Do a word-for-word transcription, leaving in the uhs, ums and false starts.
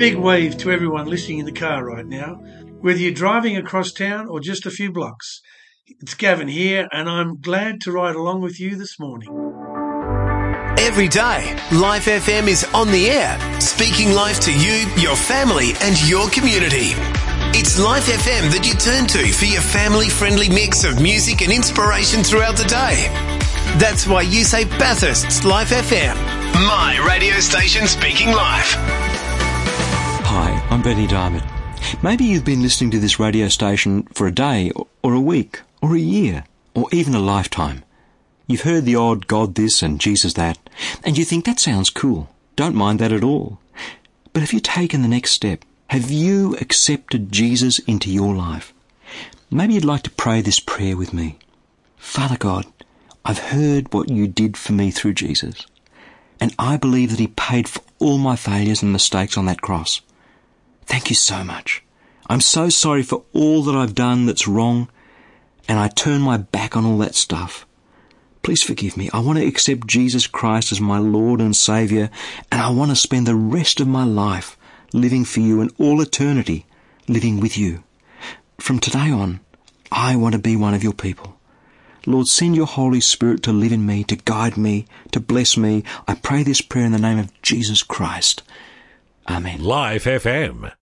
big wave to everyone listening in the car right now. Whether you're driving across town or just a few blocks, it's Gavin here, and I'm glad to ride along with you this morning. Every day, Life F M is on the air, speaking life to you, your family and your community. It's Life F M that you turn to for your family-friendly mix of music and inspiration throughout the day. That's why you say Bathurst's Life F M, my radio station speaking life. Hi, I'm Benny Diamond. Maybe you've been listening to this radio station for a day, or a week, or a year, or even a lifetime. You've heard the odd God this and Jesus that, and you think that sounds cool. Don't mind that at all. But have you taken the next step? Have you accepted Jesus into your life? Maybe you'd like to pray this prayer with me. Father God, I've heard what you did for me through Jesus, and I believe that he paid for all my failures and mistakes on that cross. Thank you so much. I'm so sorry for all that I've done that's wrong, and I turn my back on all that stuff. Please forgive me. I want to accept Jesus Christ as my Lord and Saviour, and I want to spend the rest of my life living for you, and all eternity living with you. From today on, I want to be one of your people. Lord, send your Holy Spirit to live in me, to guide me, to bless me. I pray this prayer in the name of Jesus Christ. Amen. Life F M.